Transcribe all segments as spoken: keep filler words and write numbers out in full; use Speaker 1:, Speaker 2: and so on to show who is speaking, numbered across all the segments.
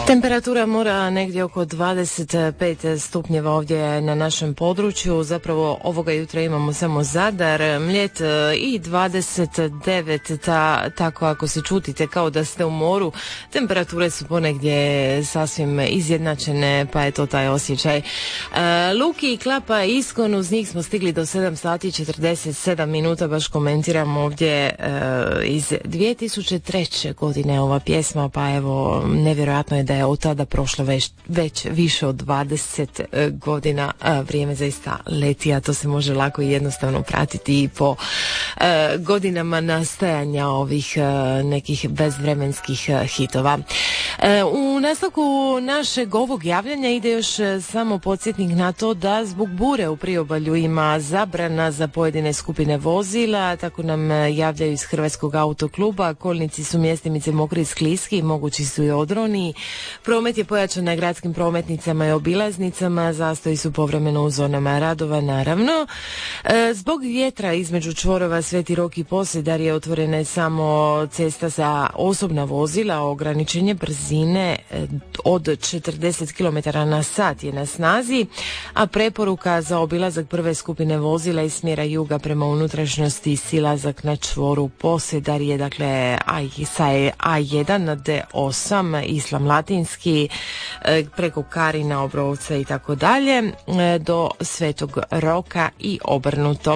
Speaker 1: Temperatura mora negdje oko dvadeset pet stupnjeva ovdje na našem području. Zapravo ovoga jutra imamo samo Zadar, Mljet i dvadeset devet, ta, tako ako se čutite kao da ste u moru, temperature su ponegdje sasvim izjednačene, pa je to taj osjećaj. E, Luki i Klapa Iskon, uz njih smo stigli do sedam sati i četrdeset sedam minuta, baš komentiram ovdje e, iz dvije tisuće treće godine ova pjesma, pa evo, nevjerojatno je da je od tada prošlo već, već više od dvadeset godina. Vrijeme zaista leti, a to se može lako i jednostavno pratiti i po e, godinama nastajanja ovih e, nekih bezvremenskih hitova. E, u nastavku našeg ovog javljanja ide još samo podsjetnik na to da zbog bure u priobalju ima zabrana za pojedine skupine vozila, tako nam javljaju iz Hrvatskog autokluba. Kolnici su mjestimice mokri i skliski, mogući su i odroni. Promet je pojačan na gradskim prometnicama i obilaznicama, zastoji su povremeno u zonama radova, naravno. E, zbog vjetra između čvorova Sveti Rok i Posedarje je otvorena samo cesta za osobna vozila, ograničenje brzine od četrdeset kilometara na sat je na snazi, a preporuka za obilazak prve skupine vozila iz smjera juga prema unutrašnjosti silazak na čvoru Posedarje, dakle sa A jedan, D osam, Islam Latinski, preko Karina, Obrovca i tako dalje do Svetog Roka i obrnuto.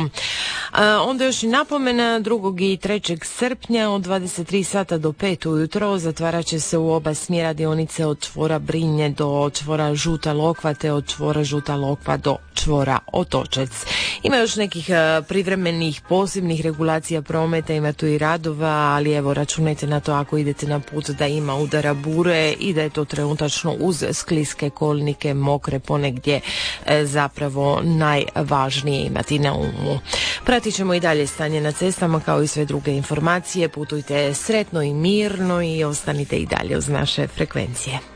Speaker 1: Onda još i napomena, drugog i trećeg srpnja od dvadeset tri sata do pet ujutro zatvarat će se u oba smjera dionice od čvora Brinje do čvora Žuta Lokva te od čvora Žuta Lokva do čvora Otočec. Ima još nekih privremenih posebnih regulacija prometa, ima tu i radova, ali evo računajte na to ako idete na put da ima udara bure i da je to trenutačno uz skliske kolnike, mokre ponegdje zapravo najvažnije imati na umu. Pratit ćemo i dalje stanje na cestama kao i sve druge informacije. Putujte sretno i mirno i ostanite i dalje uz naše frekvencije.